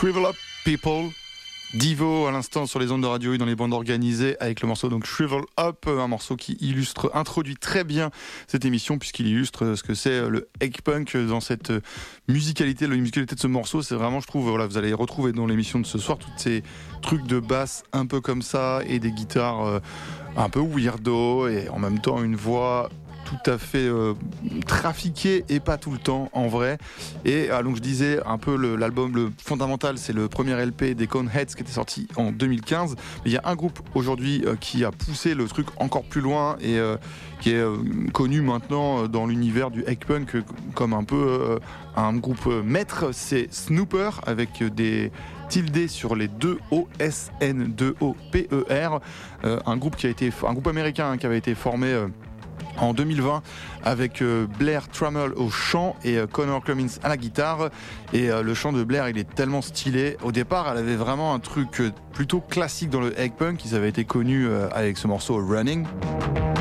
Shrivel Up People, Devo à l'instant sur les ondes de radio et dans les bandes organisées avec le morceau donc Shrivel Up, un morceau qui introduit très bien cette émission puisqu'il illustre ce que c'est le egg punk dans cette musicalité. La musicalité de ce morceau, c'est vraiment, je trouve, voilà, vous allez retrouver dans l'émission de ce soir tous ces trucs de basse un peu comme ça et des guitares un peu weirdo et en même temps une voix tout à fait trafiqué et pas tout le temps en vrai. Et donc je disais un peu l'album le fondamental, c'est le premier LP des Coneheads qui était sorti en 2015. Mais il y a un groupe aujourd'hui qui a poussé le truc encore plus loin et qui est connu maintenant dans l'univers du egg punk comme un peu un groupe maître, c'est Snooper avec des tilde sur les deux O, S-N-2-O-P-E-R, un groupe américain qui avait été formé en 2020 avec Blair Trammell au chant et Connor Clemens à la guitare. Et le chant de Blair, il est tellement stylé. Au départ, elle avait vraiment un truc plutôt classique dans le egg punk. Ils avaient été connus avec ce morceau Running.